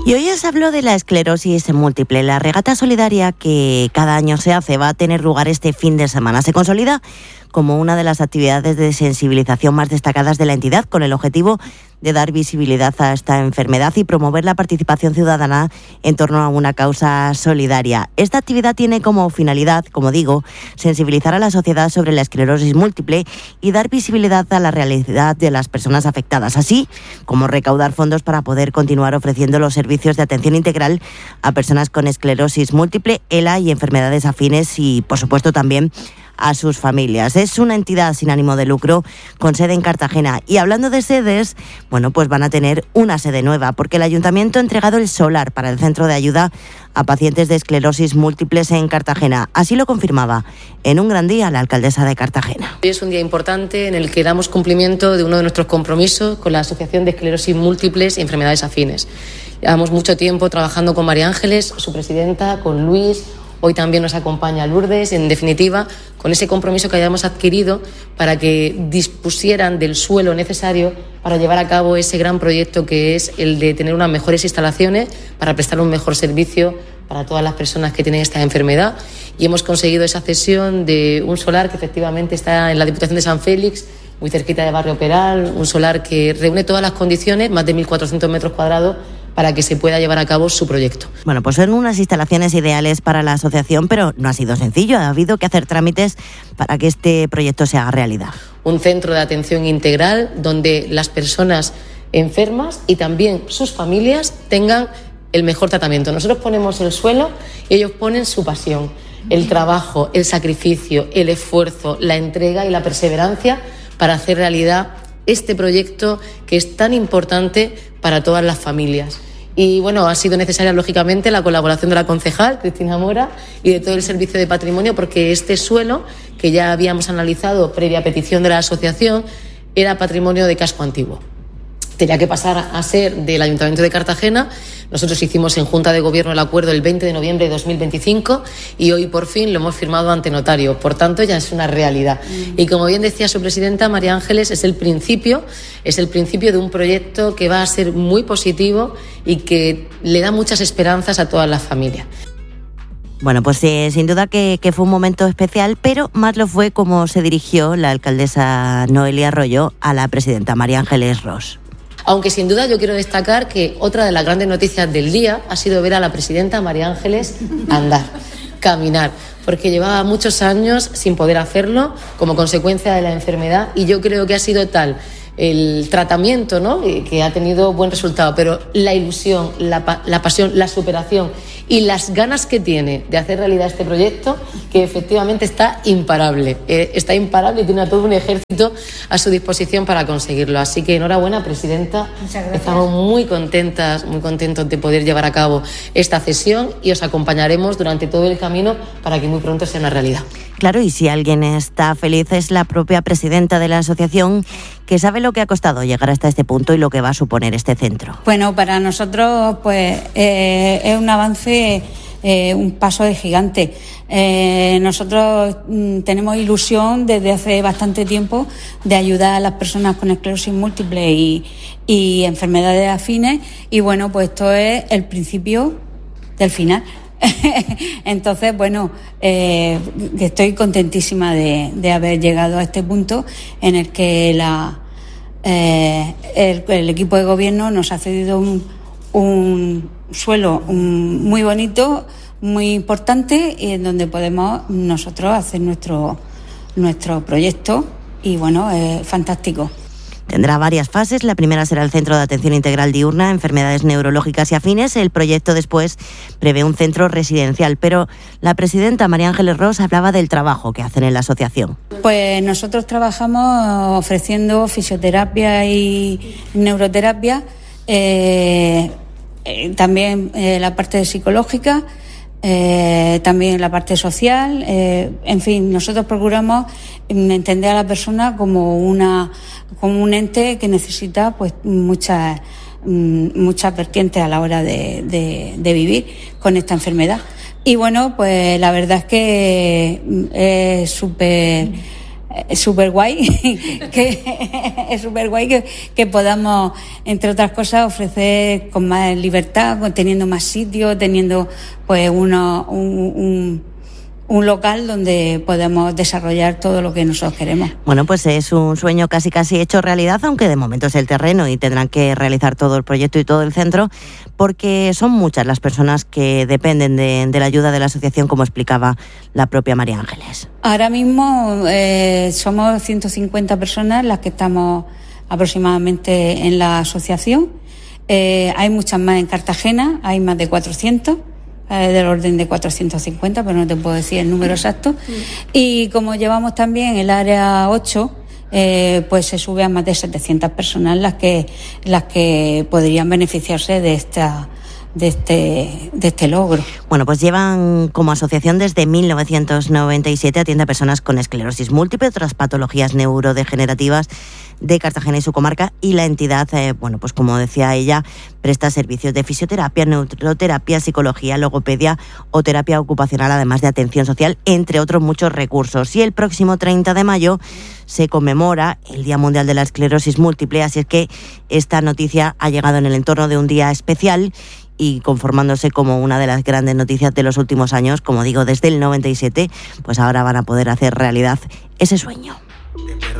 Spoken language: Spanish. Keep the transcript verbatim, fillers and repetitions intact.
Y hoy os hablo de la esclerosis múltiple. La regata solidaria que cada año se hace va a tener lugar este fin de semana. Se consolida como una de las actividades de sensibilización más destacadas de la entidad, con el objetivo de dar visibilidad a esta enfermedad y promover la participación ciudadana en torno a una causa solidaria. Esta actividad tiene como finalidad, como digo, sensibilizar a la sociedad sobre la esclerosis múltiple y dar visibilidad a la realidad de las personas afectadas, así como recaudar fondos para poder continuar ofreciendo los servicios de atención integral a personas con esclerosis múltiple, ELA y enfermedades afines y, por supuesto, también a sus familias. Es una entidad sin ánimo de lucro con sede en Cartagena. Y hablando de sedes, bueno, pues van a tener una sede nueva porque el Ayuntamiento ha entregado el solar para el Centro de Ayuda a Pacientes de Esclerosis Múltiples en Cartagena. Así lo confirmaba en un gran día la alcaldesa de Cartagena. Hoy es un día importante en el que damos cumplimiento de uno de nuestros compromisos con la Asociación de Esclerosis Múltiples y Enfermedades Afines. Llevamos mucho tiempo trabajando con María Ángeles, su presidenta, con Luis. Hoy también nos acompaña Lourdes, en definitiva, con ese compromiso que hayamos adquirido para que dispusieran del suelo necesario para llevar a cabo ese gran proyecto que es el de tener unas mejores instalaciones para prestar un mejor servicio para todas las personas que tienen esta enfermedad. Y hemos conseguido esa cesión de un solar que efectivamente está en la Diputación de San Félix, muy cerquita de Barrio Peral, un solar que reúne todas las condiciones, más de mil cuatrocientos metros cuadrados, para que se pueda llevar a cabo su proyecto. Bueno, pues son unas instalaciones ideales para la asociación, pero no ha sido sencillo. Ha habido que hacer trámites para que este proyecto se haga realidad. Un centro de atención integral donde las personas enfermas y también sus familias tengan el mejor tratamiento. Nosotros ponemos el suelo y ellos ponen su pasión, el trabajo, el sacrificio, el esfuerzo, la entrega y la perseverancia para hacer realidad este proyecto que es tan importante para todas las familias. Y bueno, ha sido necesaria lógicamente la colaboración de la concejal Cristina Mora y de todo el servicio de patrimonio, porque este suelo, que ya habíamos analizado previa petición de la asociación, era patrimonio de casco antiguo. Tenía que pasar a ser del Ayuntamiento de Cartagena. Nosotros hicimos en Junta de Gobierno el acuerdo el veinte de noviembre de dos mil veinticinco y hoy por fin lo hemos firmado ante notario. Por tanto, ya es una realidad. Mm. Y como bien decía su presidenta, María Ángeles, es el principio, es el principio de un proyecto que va a ser muy positivo y que le da muchas esperanzas a todas las familias. Bueno, pues eh, sin duda que, que fue un momento especial, pero más lo fue como se dirigió la alcaldesa Noelia Arroyo a la presidenta María Ángeles Ros. Aunque sin duda yo quiero destacar que otra de las grandes noticias del día ha sido ver a la presidenta María Ángeles andar, caminar, porque llevaba muchos años sin poder hacerlo como consecuencia de la enfermedad y yo creo que ha sido tal el tratamiento, ¿no?, que ha tenido buen resultado, pero la ilusión, la, la pasión, la superación y las ganas que tiene de hacer realidad este proyecto, que efectivamente está imparable, eh, está imparable y tiene a todo un ejército a su disposición para conseguirlo. Así que enhorabuena, presidenta. Muchas gracias. Estamos muy contentas, muy contentos de poder llevar a cabo esta cesión y os acompañaremos durante todo el camino para que muy pronto sea una realidad. Claro, y si alguien está feliz es la propia presidenta de la asociación, que sabe lo que ha costado llegar hasta este punto y lo que va a suponer este centro. Bueno, para nosotros pues eh, es un avance, eh, un paso de gigante. Eh, nosotros mm, tenemos ilusión desde hace bastante tiempo de ayudar a las personas con esclerosis múltiple y, y enfermedades afines y bueno, pues esto es el principio del final. Entonces, bueno, eh, estoy contentísima de, de haber llegado a este punto en el que la, eh, el, el equipo de gobierno nos ha cedido un, un suelo un, muy bonito, muy importante y en donde podemos nosotros hacer nuestro, nuestro proyecto y bueno, es fantástico. Tendrá varias fases. La primera será el Centro de Atención Integral Diurna, enfermedades neurológicas y afines. El proyecto después prevé un centro residencial, pero la presidenta María Ángeles Ros hablaba del trabajo que hacen en la asociación. Pues nosotros trabajamos ofreciendo fisioterapia y neuroterapia, eh, eh, también eh, la parte psicológica, Eh, también la parte social, eh, en fin, nosotros procuramos entender a la persona como una como un ente que necesita pues muchas muchas vertientes a la hora de, de, de vivir con esta enfermedad. Y bueno, pues la verdad es que es súper es súper guay, que es súper guay que, que podamos, entre otras cosas, ofrecer con más libertad, con, teniendo más sitios, teniendo pues uno, un, un un local donde podemos desarrollar todo lo que nosotros queremos. Bueno, pues es un sueño casi casi hecho realidad, aunque de momento es el terreno y tendrán que realizar todo el proyecto y todo el centro, porque son muchas las personas que dependen de, de la ayuda de la asociación, como explicaba la propia María Ángeles. Ahora mismo eh, somos ciento cincuenta personas las que estamos aproximadamente en la asociación. Eh, hay muchas más en Cartagena, hay más de cuatrocientos. Eh, del orden de cuatrocientos cincuenta, pero no te puedo decir el número exacto. Y como llevamos también el área ocho, eh, pues se sube a más de setecientas personas las que las que podrían beneficiarse de esta de este de este logro. Bueno, pues llevan como asociación desde mil novecientos noventa y siete, atiende a personas con esclerosis múltiple, otras patologías neurodegenerativas de Cartagena y su comarca, y la entidad, eh, bueno, pues como decía ella, presta servicios de fisioterapia, neuroterapia, psicología, logopedia o terapia ocupacional, además de atención social, entre otros muchos recursos. Y el próximo treinta de mayo se conmemora el Día Mundial de la Esclerosis Múltiple, así es que esta noticia ha llegado en el entorno de un día especial y conformándose como una de las grandes noticias de los últimos años, como digo, desde el noventa y siete, pues ahora van a poder hacer realidad ese sueño.